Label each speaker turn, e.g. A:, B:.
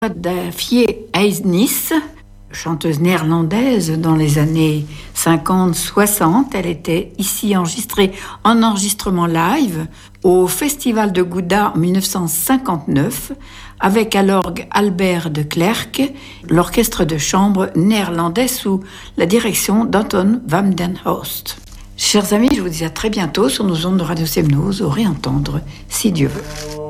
A: Daphne Eisnis, chanteuse néerlandaise dans les années 50-60. Elle était ici enregistrée en enregistrement live au Festival de Gouda en 1959 avec à l'orgue Albert de Klerk, l'orchestre de chambre néerlandais sous la direction d'Anton van den Horst. Chers amis, je vous dis à très bientôt sur nos ondes de Radio Semnoz, au réentendre, si Dieu veut.